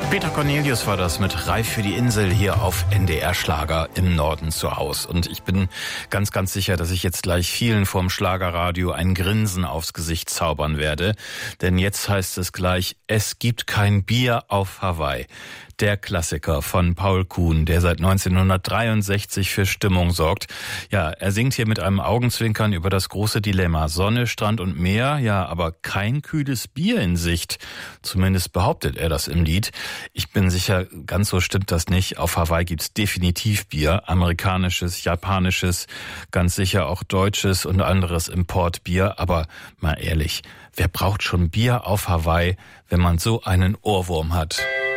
Peter Cornelius war das mit Reif für die Insel hier auf NDR Schlager im Norden zu Haus. Und ich bin ganz, ganz sicher, dass ich jetzt gleich vielen vom Schlagerradio ein Grinsen aufs Gesicht zaubern werde. Denn jetzt heißt es gleich, es gibt kein Bier auf Hawaii. Der Klassiker von Paul Kuhn, der seit 1963 für Stimmung sorgt. Ja, er singt hier mit einem Augenzwinkern über das große Dilemma. Sonne, Strand und Meer, ja, aber kein kühles Bier in Sicht. Zumindest behauptet er das im Lied. Ich bin sicher, ganz so stimmt das nicht. Auf Hawaii gibt's definitiv Bier. Amerikanisches, japanisches, ganz sicher auch deutsches und anderes Importbier. Aber mal ehrlich, wer braucht schon Bier auf Hawaii, wenn man so einen Ohrwurm hat?